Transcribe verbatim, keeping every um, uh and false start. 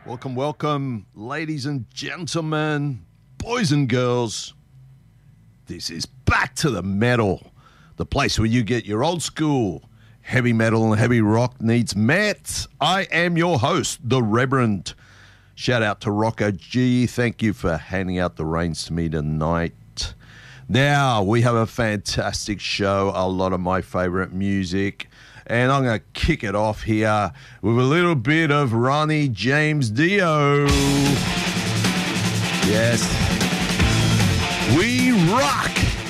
Welcome, welcome, ladies and gentlemen, boys and girls. This is Back to the Metal, the place where you get your old school heavy metal and heavy rock needs met. I am your host, the Reverend. Shout out to Rocco G. Thank you for handing out the reins to me tonight. Now, we have a fantastic show, a lot of my favorite music. And I'm going to kick it off here with a little bit of Ronnie James Dio. Yes. We rock.